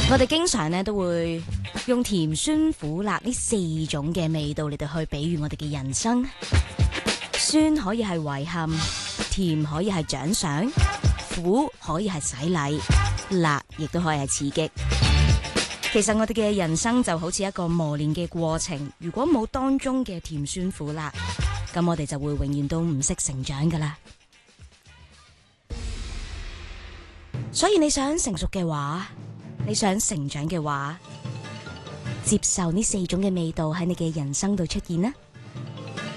我哋經常咧都會用甜、酸、苦、辣呢4種嘅味道嚟到去比喻我哋嘅人生。酸可以係遺憾，甜可以係獎賞，苦可以係洗禮，辣亦都可以係刺激。其實我哋嘅人生就好似一個磨練嘅過程，如果冇當中嘅甜、酸、苦、辣，咁我哋就會永遠都唔識成長噶啦。所以你想成熟嘅話，你想成長嘅話，接受呢4種嘅味道喺你嘅人生度出現啦。